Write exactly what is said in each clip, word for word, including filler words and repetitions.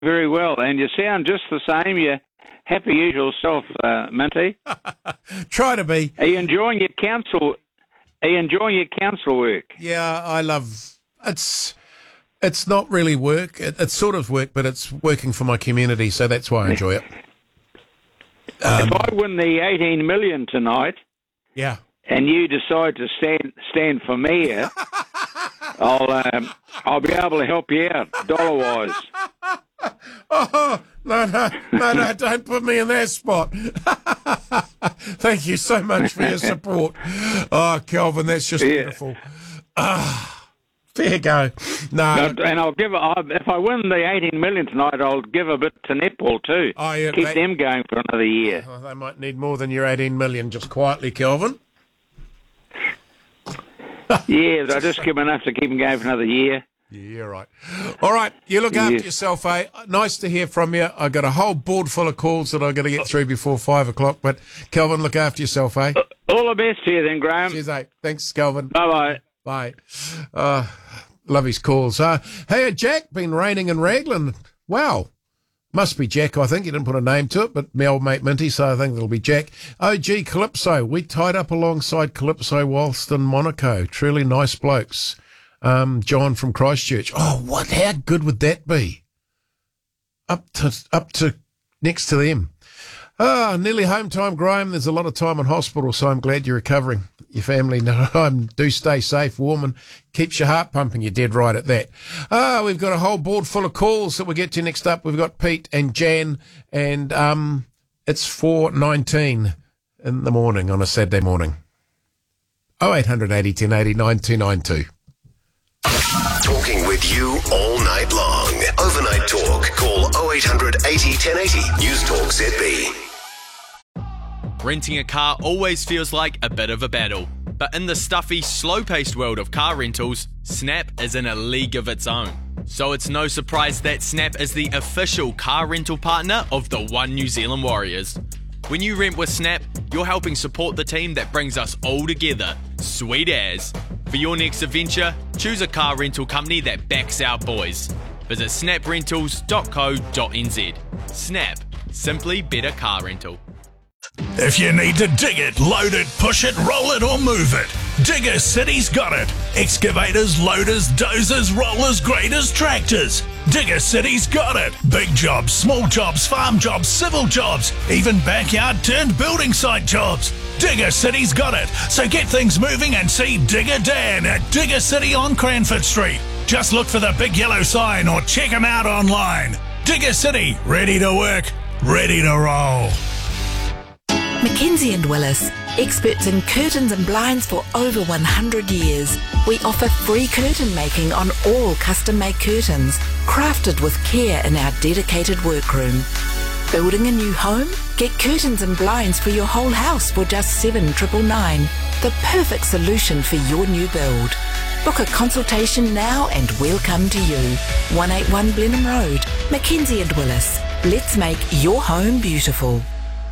very well, and you sound just the same. You're happy usual self, uh, Minty. Try to be. Are you enjoying your council? Are you enjoying your council work? Yeah, I love it's. It's not really work. It, it's sort of work, but it's working for my community, so that's why I enjoy it. Um, if I win the eighteen million tonight, yeah, and you decide to stand stand for mayor, I'll um, I'll be able to help you out dollar wise. Oh no no no no! Don't put me in that spot. Thank you so much for your support. Oh, Kelvin, that's just yeah. beautiful. Ah. Fair go. No. no. And I'll give, if I win the eighteen million tonight, I'll give a bit to netball too. Oh, yeah, Keep they, them going for another year. Oh, they might need more than your eighteen million, just quietly, Kelvin. Yeah, but I'll just give enough to keep them going for another year. Yeah, right. All right, you look after yes. yourself, eh? Nice to hear from you. I've got a whole board full of calls that I've got to get through before five o'clock, but Kelvin, look after yourself, eh? All the best to you then, Graham. Cheers, eh? Thanks, Kelvin. Bye-bye. Bye. Uh, love his calls. Uh, hey, Jack, been raining in Raglan. Wow. Must be Jack, I think. He didn't put a name to it, but my old mate Minty, so I think it'll be Jack. O G Calypso. We tied up alongside Calypso whilst in Monaco. Truly nice blokes. Um, John from Christchurch. Oh, what? How good would that be? Up to, up to next to them. Ah, nearly home time, Graham. There's a lot of time in hospital, so I'm glad you're recovering. Your family, no, um, do stay safe, warm, and keeps your heart pumping. You're dead right at that. Ah, we've got a whole board full of calls that we'll get to next up. We've got Pete and Jan, and um, it's four nineteen in the morning on a Saturday morning. oh eight hundred eighty ten eighty nine two nine two. Talking with you all night long. Overnight talk. Call oh eight hundred eighty ten eighty. News Talk Z B. Renting a car always feels like a bit of a battle. But in the stuffy, slow-paced world of car rentals, Snap is in a league of its own. So it's no surprise that Snap is the official car rental partner of the One New Zealand Warriors. When you rent with Snap, you're helping support the team that brings us all together. Sweet as. For your next adventure, choose a car rental company that backs our boys. Visit snap rentals dot co dot n z. Snap. Simply better car rental. If you need to dig it, load it, push it, roll it or move it, Digger City's got it. Excavators, loaders, dozers, rollers, graders, tractors. Digger City's got it. Big jobs, small jobs, farm jobs, civil jobs, even backyard turned building site jobs. Digger City's got it. So get things moving and see Digger Dan at Digger City on Cranford Street. Just look for the big yellow sign or check him out online. Digger City, ready to work, ready to roll. Mackenzie and Willis, experts in curtains and blinds for over one hundred years. We offer free curtain making on all custom-made curtains, crafted with care in our dedicated workroom. Building a new home? Get curtains and blinds for your whole house for just seven nine nine nine. The perfect solution for your new build. Book a consultation now and we'll come to you. one eighty-one Blenheim Road, Mackenzie and Willis. Let's make your home beautiful.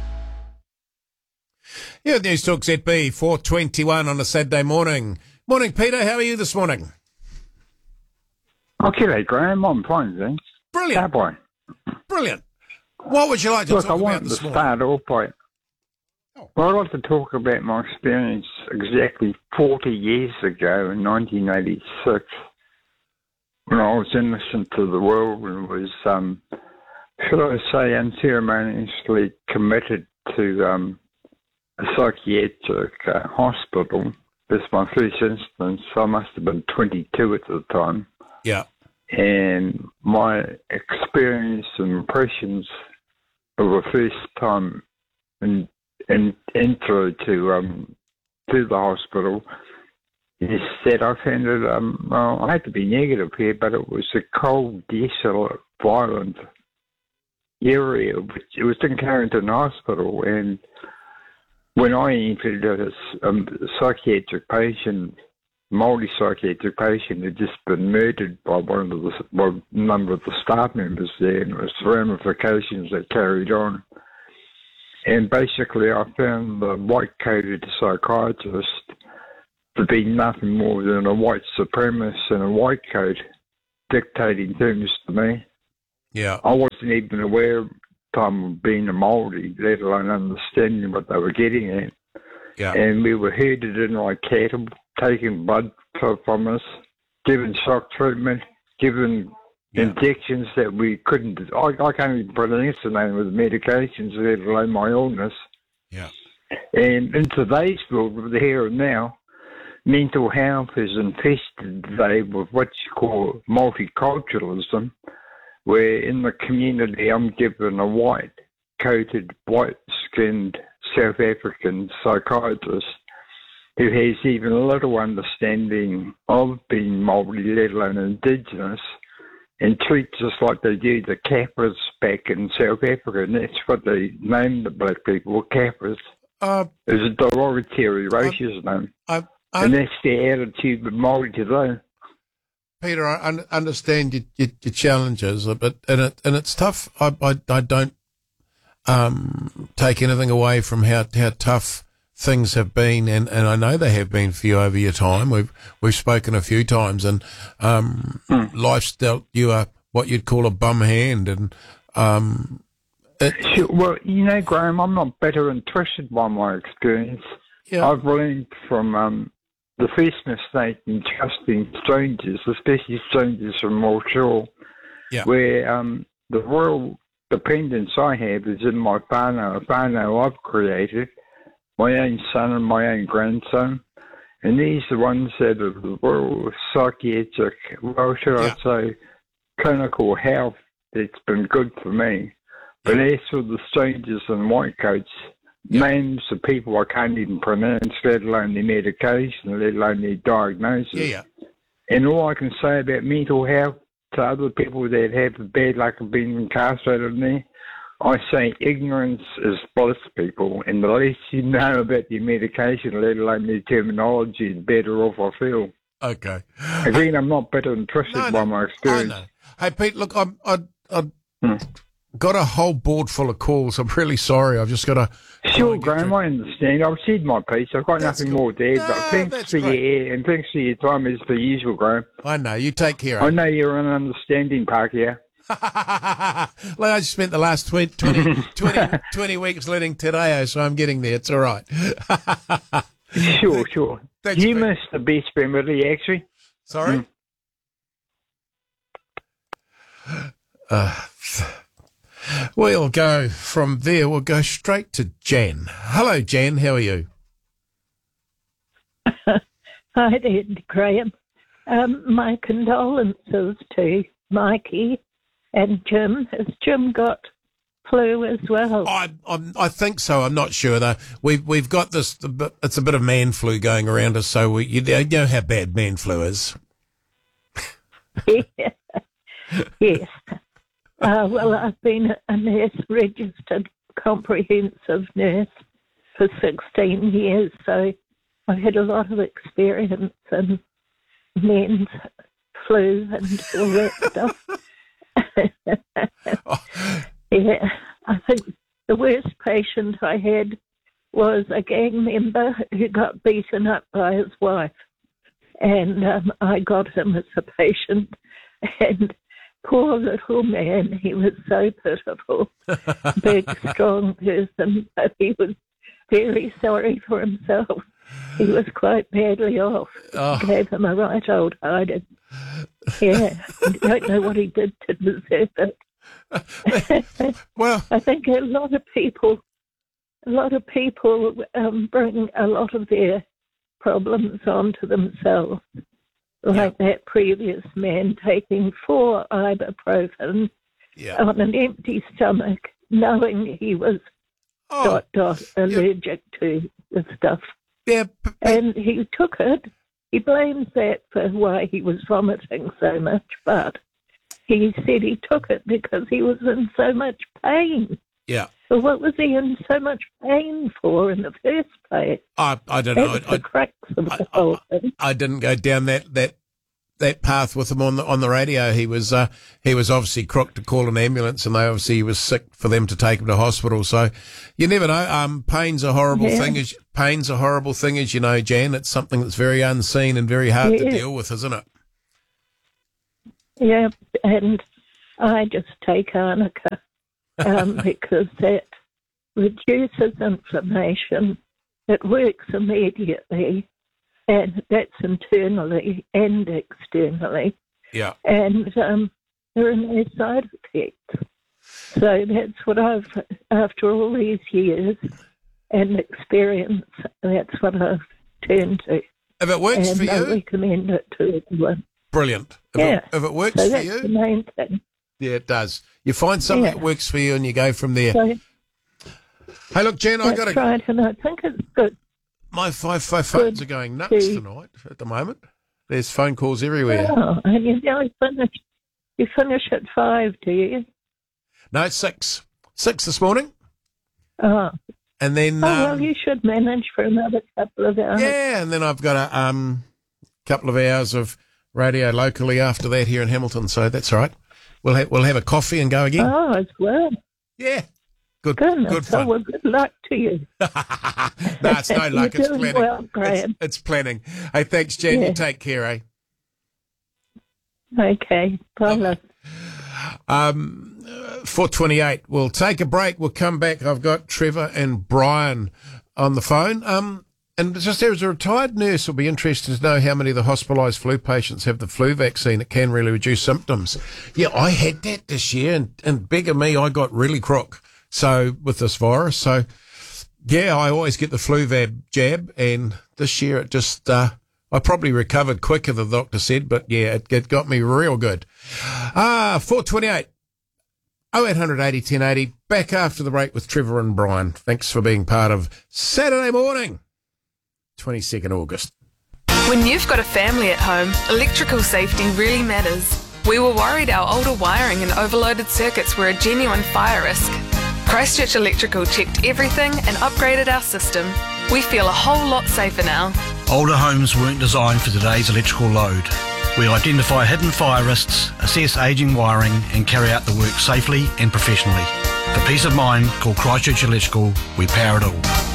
Yeah, News Talk Z B, four twenty-one on a Saturday morning. Morning, Peter. How are you this morning? Oh, g'day, Graham. I'm fine, thanks. Brilliant. Cowboy. Brilliant. What would you like to Look, talk I about wanted this to morning? start off by... Oh. Well, I'd like to talk about my experience exactly forty years ago in nineteen eighty-six when I was innocent to the world and was, um, should I say, unceremoniously committed to... Um, a psychiatric uh, hospital. This is my first instance. I must have been twenty-two at the time. Yeah. And my experience and impressions of a first time in, in, intro to um, to the hospital is that I found it, um, well, I hate to be negative here, but it was a cold, desolate, violent area. It was in Carrington Hospital, and when I entered as a um, psychiatric patient, multi-psychiatric patient had just been murdered by one of the by a number of the staff members there, and it was the ramifications that carried on. And basically, I found the white-coated psychiatrist to be nothing more than a white supremacist in a white coat dictating things to me. Yeah. I wasn't even aware at the time of being a Māori, let alone understanding what they were getting at. Yeah. And we were herded in like cattle, taking blood from us, given shock treatment, given Yeah. injections that we couldn't. I, I can't even pronounce the name of the medications, let alone my illness. Yeah. And in today's world, with the here and now, mental health is infested today with what you call multiculturalism, where in the community I'm given a white-coated, white-skinned South African psychiatrist who has even little understanding of being Māori, let alone Indigenous, and treats us like they do the Kaffers back in South Africa, and that's what they named the black people, Kaffers. Uh, It's a derogatory racist name, I, I, and that's the attitude of Māori today. Peter, I un- understand your, your, your challenges, but and it and it's tough. I I, I don't um, take anything away from how how tough things have been, and, and I know they have been for you over your time. We've we've spoken a few times, and um, Hmm. life's dealt you a what you'd call a bum hand, and um, it, Sure, well, you know, Graham, I'm not better and twisted by my experience. yeah, I've learned from um, the first mistake in trusting strangers, especially strangers from North Shore, Yeah. where um, the royal dependence I have is in my whānau, a whānau I've created, my own son and my own grandson, and these are the ones that are the royal psychiatric, well, should Yeah. I say, clinical health that's been good for me. But as for the strangers and white coats, Yeah. names of people I can't even pronounce, let alone their medication, let alone their diagnosis. yeah, yeah. And all I can say about mental health to other people that have the bad luck of being incarcerated in there, I say ignorance is bliss, people, and the less you know about your medication, let alone their terminology, the better off I feel. Okay. Again, I'm not better than twisted No, by no, my I experience. know. Hey, Pete, look, I'm, I, I Hmm. got a whole board full of calls. I'm really sorry. I've just got to. Sure, Graham, I understand. I've said my piece. I've got That's nothing cool. more to add, No, but thanks that's for great. your air and thanks for your time as per usual, Graham. I know. You take care. I know you're an understanding park here. Well, I just spent the last twenty, twenty, twenty, twenty weeks learning Te Reo, so I'm getting there. It's all right. Sure, sure. Thanks, you Pete. missed the best remedy, actually. Sorry? Uh, we'll go from there. We'll go straight to Jan. Hello, Jan. How are you? Hi there, Graham. Um, my condolences to Mikey and Jim. Has Jim got flu as well? I I'm, I think so. I'm not sure though. We've we've got this. It's a bit of man flu going around us. So we, you know how bad man flu is. Yeah. Yes. Uh, well, I've been a nurse, registered comprehensive nurse for sixteen years, so I've had a lot of experience in men's flu and all that stuff. Yeah, I think the worst patient I had was a gang member who got beaten up by his wife, and um, I got him as a patient, and poor little man, he was so pitiful, big, strong person, but he was very sorry for himself. He was quite badly off. Oh. Gave him a right old hiding. Yeah, I don't know what he did to deserve it. Well, I think a lot of people, a lot of people um, bring a lot of their problems onto themselves. Like that previous man taking four ibuprofen yeah. on an empty stomach, knowing he was Oh, dot dot allergic to the stuff. yeah. p- p- And he took it. He blames that for why he was vomiting so much, but he said he took it because he was in so much pain. Yeah. So what was he in so much pain for in the first place? I I don't know. That's I, the crux of I, the whole thing. I didn't go down that, that that path with him on the on the radio. He was uh, he was obviously crook to call an ambulance, and they obviously he was sick for them to take him to hospital. So you never know. Um, pain's a horrible Yeah. thing. As pain's a horrible thing, as you know, Jan. It's something that's very unseen and very hard to Yeah. deal with, isn't it? Yeah, and I just take arnica um, because that reduces inflammation. It works immediately, and that's internally and externally. Yeah. And um, there are no side effects. So that's what I've, after all these years and experience, that's what I've turned to. If it works and for you, I recommend it to everyone. brilliant. If, Yeah. it, if it works So for that's you, the main thing. yeah, it does. You find something Yeah. that works for you and you go from there. So Hey, look, Jen, I that's got to. right, and I think it's good. My five five phones Good are going nuts to- tonight at the moment. There's phone calls everywhere. Oh, and you nearly finish. You finish at five, do you? No, it's six. Six this morning. Oh, And then, oh um, well, you should manage for another couple of hours. yeah, and then I've got a um, couple of hours of radio locally after that here in Hamilton, so that's all right. We'll, ha- we'll have a coffee and go again. Oh, as well. Yeah. Good, Goodness. good Oh, fun. well, good luck to you. No, it's no luck. You're It's doing planning. well, it's, Graham. it's planning. Hey, thanks, Jen. Yeah. You take care, eh? Okay. Bye, love. Um, four twenty-eight. We'll take a break. We'll come back. I've got Trevor and Brian on the phone. Um, and just there as a retired nurse, will be interested to know how many of the hospitalised flu patients have the flu vaccine. It can really reduce symptoms. Yeah, I had that this year, and, and bigger me, I got really crook. So with this virus, so yeah, I always get the flu vab jab, and this year it just uh, I probably recovered quicker, the doctor said, but yeah, it, it got me real good. Ah, four twenty-eight. oh eight hundred eighty ten eighty. Back after the break with Trevor and Brian. Thanks for being part of Saturday morning, twenty-second August. When you've got a family at home, electrical safety really matters. We were worried our older wiring and overloaded circuits were a genuine fire risk. Christchurch Electrical checked everything and upgraded our system. We feel a whole lot safer now. Older homes weren't designed for today's electrical load. We identify hidden fire risks, assess ageing wiring and carry out the work safely and professionally. For peace of mind, call Christchurch Electrical. We power it all.